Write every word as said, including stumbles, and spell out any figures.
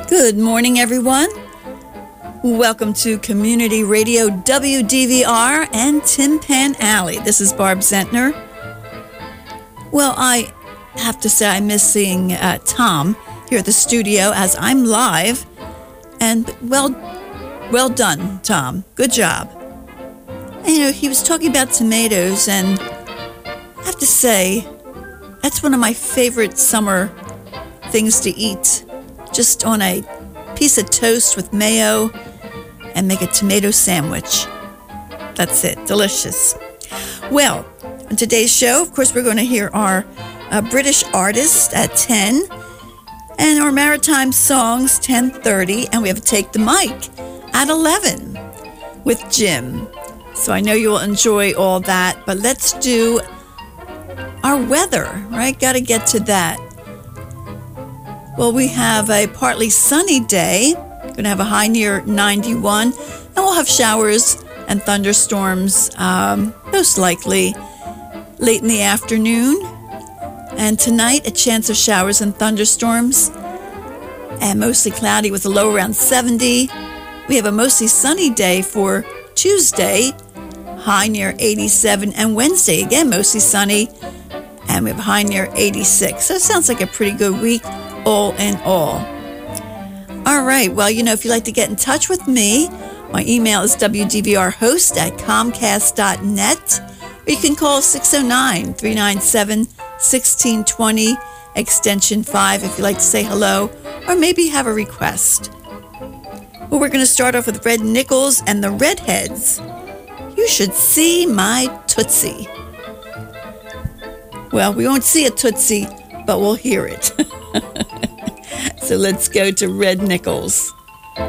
Good morning, everyone. Welcome to Community Radio W D V R and Tin Pan Alley. This is Barb Zentner. Well, I have to say I miss seeing uh, Tom here at the studio as I'm live. And well, well done, Tom. Good job. And, you know, he was talking about tomatoes, and I have to say that's one of my favorite summer things to eat. Just on a piece of toast with mayo and make a tomato sandwich. That's it. Delicious. Well, on today's show, of course, we're going to hear our uh, British artist at ten and our maritime songs ten thirty, and we have to Take the Mic at eleven with Jim. So I know you will enjoy all that, but let's do our weather, right? Got to get to that. Well, we have a partly sunny day. Going to have a high near ninety-one. And we'll have showers and thunderstorms, um, most likely late in the afternoon. And tonight, a chance of showers and thunderstorms. And mostly cloudy with a low around seventy. We have a mostly sunny day for Tuesday, high near eighty-seven. And Wednesday, again, mostly sunny. And we have a high near eighty-six. So it sounds like a pretty good week, all in all. All right. Well, you know, if you'd like to get in touch with me, my email is w d v r host at comcast dot net. Or you can call six oh nine, three nine seven, one six two zero, extension five, if you'd like to say hello, or maybe have a request. Well, we're going to start off with Red Nichols and the Redheads. You should see my Tootsie. Well, we won't see a Tootsie, but we'll hear it. So let's go to Red Nichols.